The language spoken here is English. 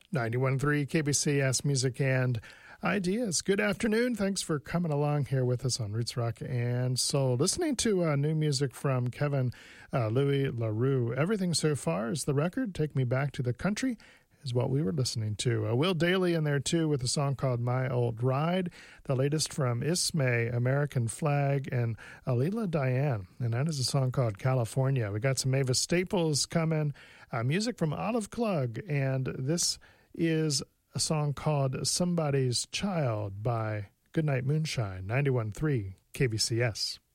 91.3 KBCS Music and Ideas. Good afternoon. Thanks for coming along here with us on Roots Rock and Soul. Listening to new music from Kevin Louis LaRue. Everything So Far is the record. Take Me Back to the Country is what we were listening to. Will Daly in there too with a song called My Old Ride. The latest from Ismay, American Flag, and Alila Diane. And that is a song called California. We got some Mavis Staples coming. Music from Olive Klug. And this is a song called Somebody's Child by Goodnight Moonshine, 91.3 KBCS.